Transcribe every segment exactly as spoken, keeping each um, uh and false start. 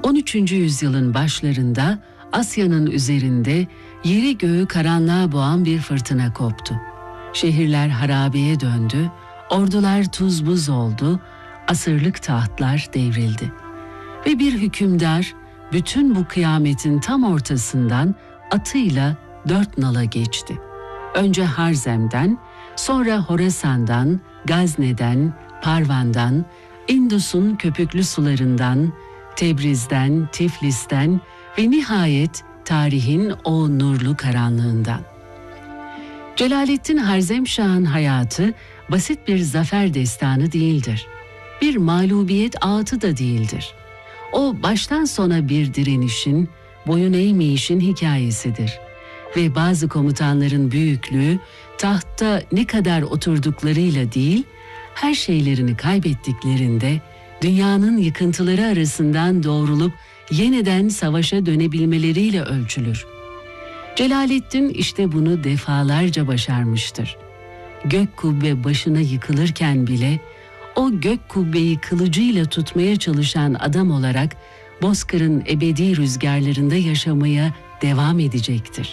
on üçüncü yüzyılın başlarında Asya'nın üzerinde yeri göğü karanlığa boğan bir fırtına koptu. Şehirler harabeye döndü, ordular tuz buz oldu, asırlık tahtlar devrildi. Ve bir hükümdar bütün bu kıyametin tam ortasından atıyla dört nala geçti. Önce Harzem'den, sonra Horasan'dan, Gazne'den, Parvan'dan, Indus'un köpüklü sularından, Tebriz'den, Tiflis'ten ve nihayet tarihin o nurlu karanlığından. Celaleddin Harzemşah'ın hayatı basit bir zafer destanı değildir. Bir mağlubiyet ağıtı da değildir. O baştan sona bir direnişin, boyun eğmeyişin hikayesidir. Ve bazı komutanların büyüklüğü tahtta ne kadar oturduklarıyla değil, her şeylerini kaybettiklerinde dünyanın yıkıntıları arasından doğrulup yeniden savaşa dönebilmeleriyle ölçülür. Celaleddin işte bunu defalarca başarmıştır. Gök kubbe başına yıkılırken bile o gök kubbeyi kılıcıyla tutmaya çalışan adam olarak Bozkır'ın ebedi rüzgarlarında yaşamaya devam edecektir.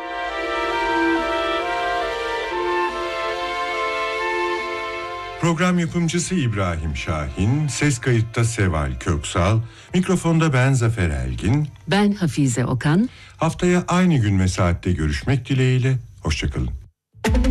Program yapımcısı İbrahim Şahin, ses kayıtta Seval Köksal, mikrofonda ben Zafer Elgin. Ben Hafize Okan. Haftaya aynı gün ve saatte görüşmek dileğiyle, hoşça kalın.